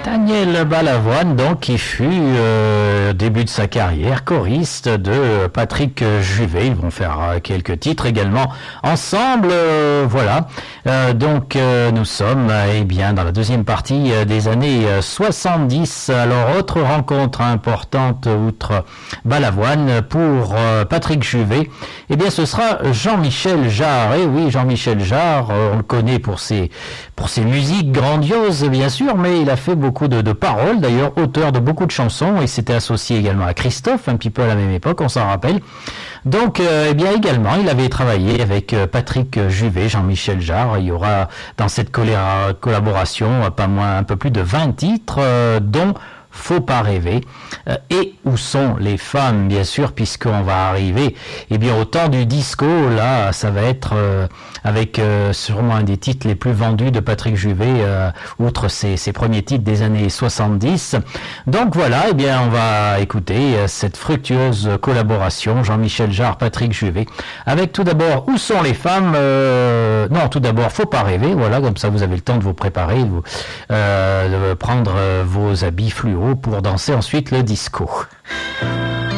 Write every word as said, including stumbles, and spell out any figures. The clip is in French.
Daniel Balavoine, donc, qui fut, euh, début de sa carrière, choriste de Patrick Juvet. Ils vont faire euh, quelques titres également ensemble. Euh, voilà. Euh, donc, euh, nous sommes, euh, eh bien, dans la deuxième partie euh, des années euh, soixante-dix. Alors, autre rencontre importante, outre Balavoine, pour euh, Patrick Juvet, eh bien, ce sera Jean-Michel Jarre. Et oui, Jean-Michel Jarre, euh, on le connaît pour ses, pour ses musiques grandioses, bien sûr, mais il a fait beaucoup de, de paroles, d'ailleurs auteur de beaucoup de chansons, et s'était associé également à Christophe, un petit peu à la même époque, on s'en rappelle. Donc, euh, eh bien également, il avait travaillé avec euh, Patrick Juvet, Jean-Michel Jarre. Il y aura dans cette colla- collaboration pas moins, un peu plus de vingt titres, euh, dont Faut pas rêver, euh, et Où sont les femmes, bien sûr, puisqu'on va arriver, eh bien, au temps du disco. Là, ça va être euh, avec euh, sûrement un des titres les plus vendus de Patrick Juvet, euh, outre ses, ses premiers titres des années soixante-dix. Donc voilà, eh bien, on va écouter euh, cette fructueuse collaboration, Jean-Michel Jarre, Patrick Juvet, avec tout d'abord Où sont les femmes, euh, non, tout d'abord Faut pas rêver, voilà, comme ça vous avez le temps de vous préparer, de, vous, euh, de prendre euh, vos habits fluo pour danser ensuite le disco.